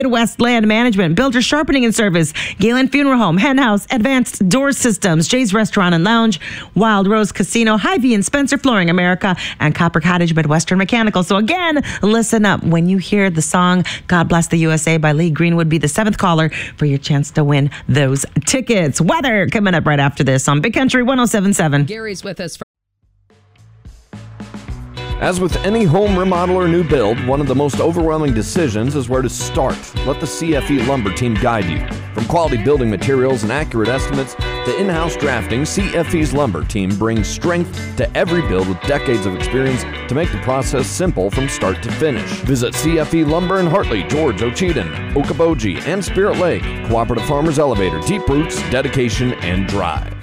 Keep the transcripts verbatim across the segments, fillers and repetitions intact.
Midwest Land Management, Builder Sharpening and Service, Galen Funeral Home, Hen House, Advanced Door Systems, Jay's Restaurant and Lounge, Wild Rose Casino, Hy-Vee and Spencer Flooring America, and Copper Cottage Midwestern Mechanical. So again, listen up. When you hear the song God Bless the U S A by Lee Greenwood, be the seventh caller for your chance to win those tickets. Weather coming up right after this on Big Country one oh seven point seven. Gary's with us. For- As with any home remodel or new build, one of the most overwhelming decisions is where to start. Let the C F E Lumber team guide you. From quality building materials and accurate estimates to in-house drafting, C F E's Lumber team brings strength to every build with decades of experience to make the process simple from start to finish. Visit C F E Lumber in Hartley, George, Ocheyedan, Okoboji, and Spirit Lake. Cooperative Farmers Elevator, deep roots, dedication, and drive.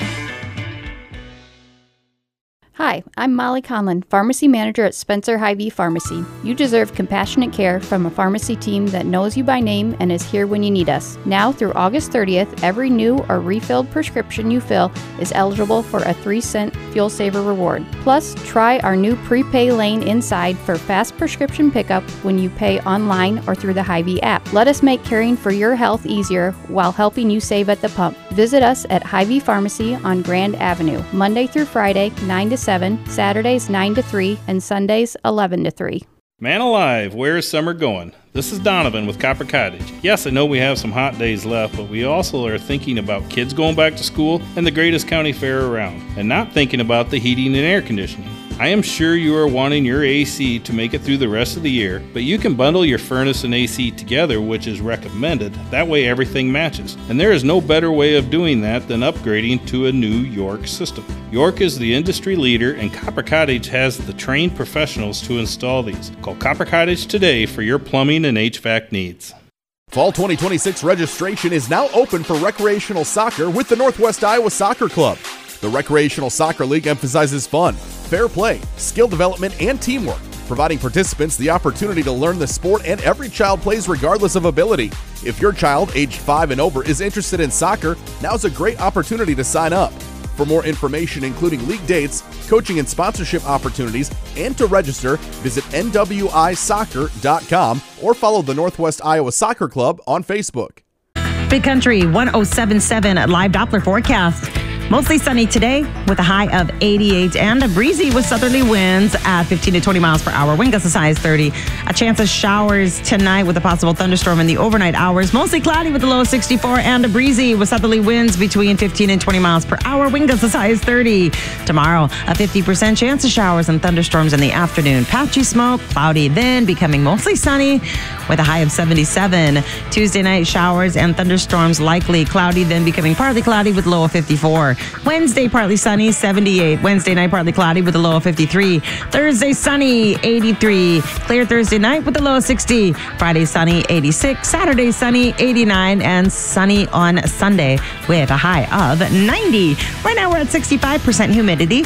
Hi, I'm Molly Conlon, Pharmacy Manager at Spencer Hy-Vee Pharmacy. You deserve compassionate care from a pharmacy team that knows you by name and is here when you need us. Now through August thirtieth, every new or refilled prescription you fill is eligible for a three cent Fuel Saver reward. Plus, try our new prepay lane inside for fast prescription pickup when you pay online or through the Hy-Vee app. Let us make caring for your health easier while helping you save at the pump. Visit us at Hy-Vee Pharmacy on Grand Avenue, Monday through Friday, nine to seven, Saturdays nine to three, and Sundays eleven to three. Man alive, where is summer going? This is Donovan with Copper Cottage. Yes, I know we have some hot days left, but we also are thinking about kids going back to school and the greatest county fair around, and not thinking about the heating and air conditioning. I am sure you are wanting your A C to make it through the rest of the year, but you can bundle your furnace and A C together, which is recommended. That way everything matches. And there is no better way of doing that than upgrading to a new York system. York is the industry leader, and Copper Cottage has the trained professionals to install these. Call Copper Cottage today for your plumbing and H V A C needs. Fall twenty twenty-six registration is now open for recreational soccer with the Northwest Iowa Soccer Club. The Recreational Soccer League emphasizes fun, fair play, skill development, and teamwork, providing participants the opportunity to learn the sport, and every child plays regardless of ability. If your child, aged five and over, is interested in soccer, now's a great opportunity to sign up. For more information, including league dates, coaching and sponsorship opportunities, and to register, visit N W I soccer dot com or follow the Northwest Iowa Soccer Club on Facebook. Big Country one oh seven point seven live Doppler forecast. Mostly sunny today with a high of eighty-eight and a breezy with southerly winds at fifteen to twenty miles per hour. Wind gusts as high as thirty. A chance of showers tonight with a possible thunderstorm in the overnight hours. Mostly cloudy with a low of sixty-four and a breezy with southerly winds between fifteen and twenty miles per hour. Wind gusts as high as thirty. Tomorrow, a fifty percent chance of showers and thunderstorms in the afternoon. Patchy smoke, cloudy, then becoming mostly sunny with a high of seventy-seven. Tuesday night, showers and thunderstorms likely. Cloudy, then becoming partly cloudy with a low of fifty-four. Wednesday, partly sunny, seventy-eight. Wednesday night, partly cloudy with a low of fifty-three. Thursday, sunny, eighty-three. Clear Thursday night with a low of sixty. Friday, sunny, eighty-six. Saturday, sunny, eighty-nine. And sunny on Sunday with a high of ninety. Right now, we're at sixty-five percent humidity.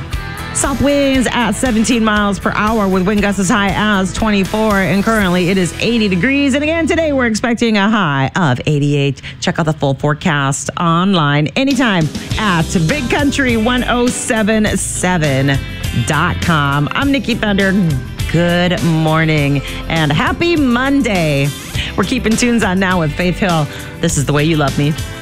South winds at seventeen miles per hour with wind gusts as high as twenty-four, and currently it is eighty degrees. And again, today we're expecting a high of eighty-eight. Check out the full forecast online anytime at big country one oh seven point seven dot com. I'm Nikki Thunder. Good morning and happy Monday. We're keeping tunes on now with Faith Hill. This is The Way You Love Me.